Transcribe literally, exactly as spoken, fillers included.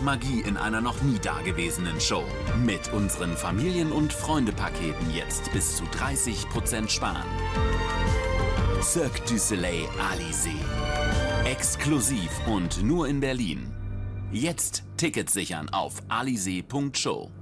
Magie in einer noch nie dagewesenen Show. Mit unseren Familien- und Freunde-Paketen jetzt bis zu dreißig Prozent sparen. Cirque du Soleil Alizé. Exklusiv und nur in Berlin. Jetzt Tickets sichern auf alizé punkt show.